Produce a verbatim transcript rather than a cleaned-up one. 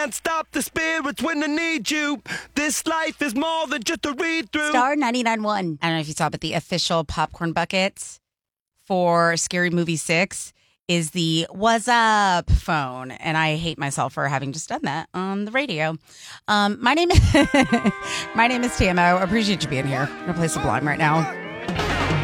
Can't stop the spirits when they need you. This life is more than just a read through. Star ninety-nine point one. I don't know if you saw, but the official popcorn bucket for Scary Movie six is the "What's Up" phone. And I hate myself for having just done that on the radio. Um, my name is my name is Tamo. I appreciate you being here. I'm going to play Sublime right now.